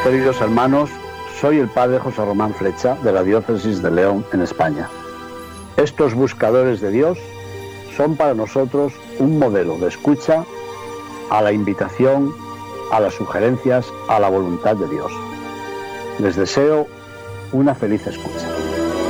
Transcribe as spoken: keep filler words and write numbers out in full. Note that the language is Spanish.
queridos hermanos, soy el padre José Román Flecha de la Diócesis de León en España. Estos buscadores de Dios son para nosotros un modelo de escucha a la invitación, a las sugerencias, a la voluntad de Dios. Les deseo una feliz escucha.